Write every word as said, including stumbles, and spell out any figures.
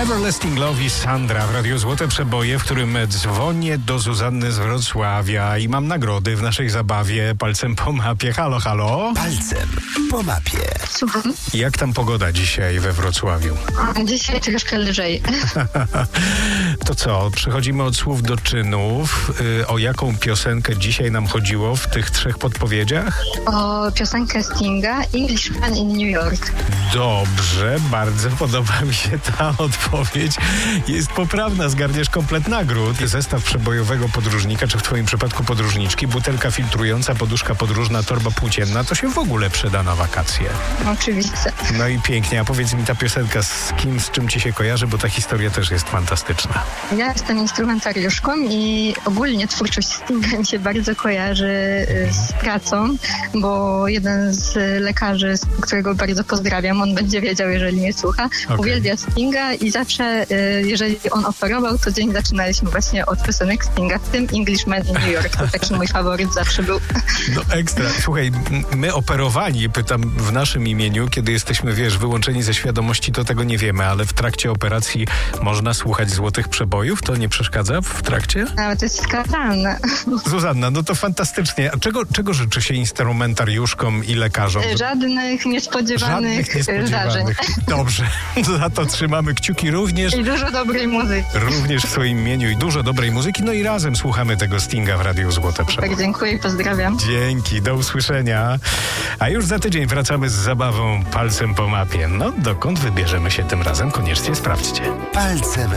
Everlasting Love i Sandra w Radiu Złote Przeboje, w którym dzwonię do Zuzanny z Wrocławia i mam nagrody w naszej zabawie Palcem po mapie. Halo, halo. Palcem po mapie. Słucham? Jak tam pogoda dzisiaj we Wrocławiu? Dzisiaj troszkę lżej. To co, przechodzimy od słów do czynów. Yy, o jaką piosenkę dzisiaj nam chodziło w tych trzech podpowiedziach? O piosenkę Stinga Englishman in New York. Dobrze, bardzo podoba mi się ta odpowiedź. Jest poprawna, zgarniesz komplet nagród. Zestaw przebojowego podróżnika, czy w twoim przypadku podróżniczki, butelka filtrująca, poduszka podróżna, torba płócienna, to się w ogóle przyda na wakacje. Oczywiście. No i pięknie, a powiedz mi ta piosenka z kim, z czym ci się kojarzy, bo ta historia też jest fantastyczna. Ja jestem instrumentariuszką i ogólnie twórczość Stinga mi się bardzo kojarzy z pracą, bo jeden z lekarzy, którego bardzo pozdrawiam, on będzie wiedział, jeżeli mnie słucha, Okay. uwielbia Stinga i zawsze, jeżeli on oferował, to dzień zaczynaliśmy właśnie od piosenek Stinga, w tym Englishman in New York. To taki mój faworyt zawsze był. No ekstra. Słuchaj, my operowani, pytam w naszym imieniu, kiedy jesteśmy, wiesz, wyłączeni ze świadomości, to tego nie wiemy, ale w trakcie operacji można słuchać złotych przebojów? To nie przeszkadza w trakcie? Ale to jest skazane. Zuzanna, no to fantastycznie. A czego, czego życzy się instrumentariuszkom i lekarzom? Żadnych niespodziewanych, Żadnych niespodziewanych. zdarzeń. Dobrze. Za to trzymamy kciuki również. I dużo dobrej muzyki. Również w swoim imieniu i dużo dobrej muzyki. No i razem słuchamy tego Stinga w Radiu Złote Przeboje. Tak, dziękuję i pozdrawiam. Dzięki, do usłyszenia. A już za tydzień wracamy z zabawą Palcem po mapie. No, dokąd wybierzemy się tym razem? Koniecznie sprawdźcie. Palcem